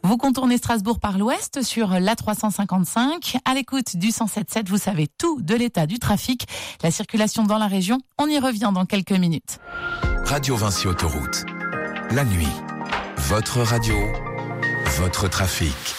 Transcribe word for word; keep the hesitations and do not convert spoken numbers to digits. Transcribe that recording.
Vous contournez Strasbourg par l'ouest sur l'A trois cent cinquante-cinq. À l'écoute du cent sept virgule sept, vous savez tout de l'état du trafic, la circulation dans la région. On y revient dans quelques minutes. Radio Vinci Autoroute. La nuit, votre radio, votre trafic.